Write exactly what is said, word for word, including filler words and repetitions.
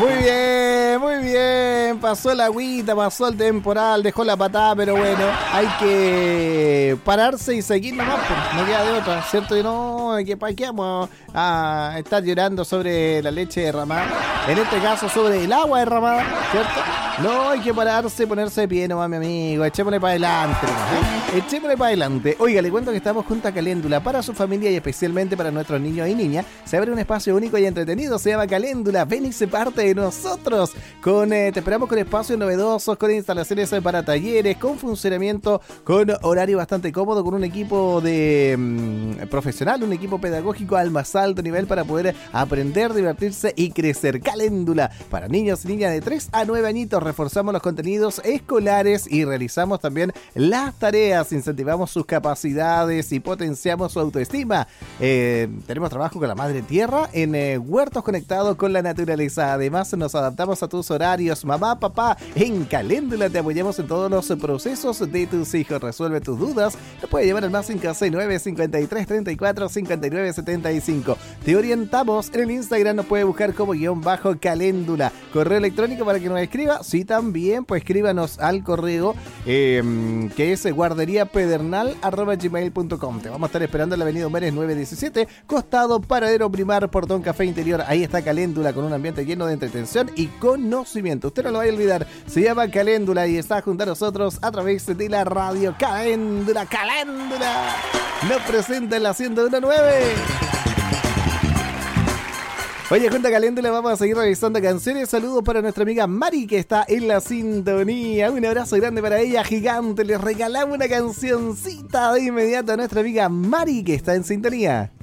Muy bien, muy bien. Pasó la agüita, pasó el temporal, dejó la patada, pero bueno, hay que pararse y seguir nomás, pues, no queda de otra, ¿cierto? Y no, que para qué vamos a estar llorando sobre la leche derramada, en este caso sobre el agua derramada, ¿cierto? No, hay que pararse, ponerse de pie nomás, mi amigo. Echémosle para adelante, ¿eh? Echémosle para adelante. Oiga, le cuento que estamos junto a Caléndula. Para su familia y especialmente para nuestros niños y niñas, se abre un espacio único y entretenido. Se llama Caléndula. Ven y se parte de nosotros. Con, eh, te esperamos con espacios novedosos, con instalaciones para talleres, con funcionamiento, con horario bastante cómodo, con un equipo de mmm, profesional, un equipo pedagógico al más alto nivel para poder aprender, divertirse y crecer. Caléndula. Para niños y niñas de tres a nueve añitos. Reforzamos los contenidos escolares y realizamos también las tareas, incentivamos sus capacidades y potenciamos su autoestima. Eh, tenemos trabajo con la madre tierra en eh, huertos conectados con la naturaleza. Además nos adaptamos a tus horarios. Mamá, papá, en Caléndula te apoyamos en todos los procesos de tus hijos. Resuelve tus dudas. Te puede llevar al más cinco seis nueve, cincuenta y tres, treinta y cuatro, cincuenta y nueve, setenta y cinco. Te orientamos en el Instagram, nos puede buscar como guión bajo Caléndula. Correo electrónico para que nos escriba. Sí, también, pues escríbanos al correo eh, que es guarderíapedernal arroba gmail punto com. Te vamos a estar esperando en la avenida Humberes nueve diecisiete, costado Paradero Primar, Portón Café Interior. Ahí está Caléndula con un ambiente lleno de entretención y conocimiento. Usted no lo vaya a olvidar, se llama Caléndula y está junto a nosotros a través de la radio. Caléndula, Caléndula nos presenta en la ciento diecinueve. Oye, junto a Caléndula vamos a seguir revisando canciones. Saludos para nuestra amiga Mari, que está en la sintonía. Un abrazo grande para ella, gigante. Les regalamos una cancioncita de inmediato a nuestra amiga Mari, que está en sintonía.